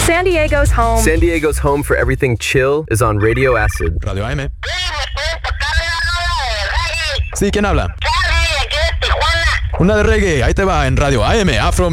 San Diego's home. San Diego's home for everything chill is on Radio Acid. Radio AM. Sí, ¿quién habla? Charlie, aquí de Tijuana. Una de reggae, ahí te va en Radio AM, Afro